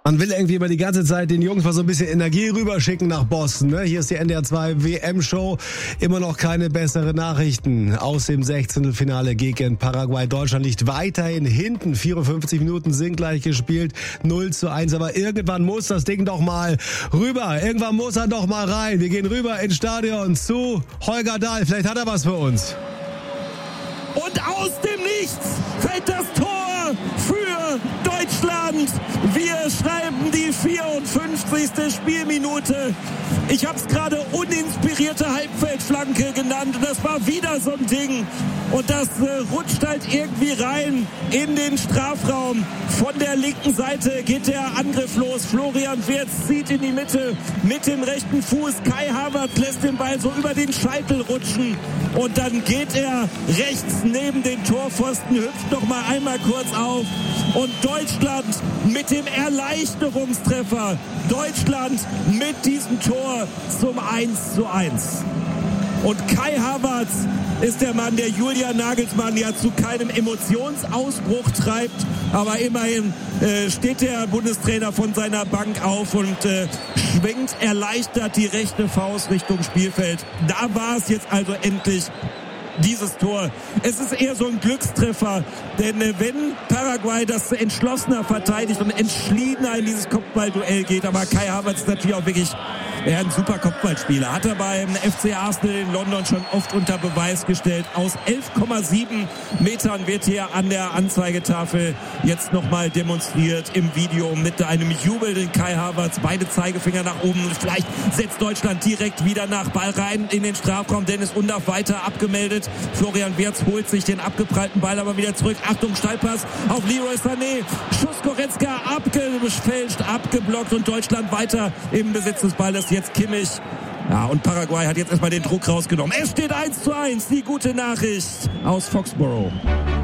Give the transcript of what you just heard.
Man will irgendwie über die ganze Zeit den Jungs mal so ein bisschen Energie rüberschicken nach Boston. Ne? Hier ist die NDR 2 WM-Show. Immer noch keine besseren Nachrichten aus dem 16. Finale gegen Paraguay. Deutschland liegt weiterhin hinten. 54 Minuten sind gleich gespielt. 0:1. Aber irgendwann muss das Ding doch mal rüber. Irgendwann muss er doch mal rein. Wir gehen rüber ins Stadion zu Holger Dahl. Vielleicht hat er was für uns. Und aus dem Nichts fällt das Tor für Deutschland. Wir schreiben die 54. Spielminute. Ich habe es gerade uninspirierte Halbfeldflanke genannt. Das war wieder so ein Ding. Und das rutscht halt irgendwie rein in den Strafraum. Von der linken Seite geht der Angriff los. Florian Wirtz zieht in die Mitte mit dem rechten Fuß. Kai Havertz lässt den Ball so über den Scheitel rutschen. Und dann geht er rechts neben den Torpfosten, hüpft noch mal einmal kurz auf. Und Deutschland mit dem Erleichterungstreffer. Deutschland mit diesem Tor zum 1:1. Und Kai Havertz ist der Mann, der Julian Nagelsmann ja zu keinem Emotionsausbruch treibt. Aber immerhin steht der Bundestrainer von seiner Bank auf und schwenkt erleichtert die rechte Faust Richtung Spielfeld. Da war es jetzt also endlich dieses Tor. Es ist eher so ein Glückstreffer, denn wenn Paraguay das entschlossener verteidigt und entschiedener in dieses Kopfballduell geht, aber Kai Havertz ist natürlich auch wirklich ein super Kopfballspieler. Hat er beim FC Arsenal in London schon oft unter Beweis gestellt. Aus 11,7 Metern wird hier an der Anzeigetafel jetzt nochmal demonstriert im Video mit einem jubelnden Kai Havertz. Beide Zeigefinger nach oben. Vielleicht setzt Deutschland direkt wieder nach. Ball rein in den Strafraum. Dennis Undaff weiter abgemeldet. Florian Wirtz holt sich den abgeprallten Ball aber wieder zurück. Achtung, Steilpass auf Leroy Sané. Schuss Goretzka abgefälscht, abgeblockt und Deutschland weiter im Besitz des Balles. Jetzt Kimmich. Ja, und Paraguay hat jetzt erstmal den Druck rausgenommen. Es steht 1:1. Die gute Nachricht aus Foxborough.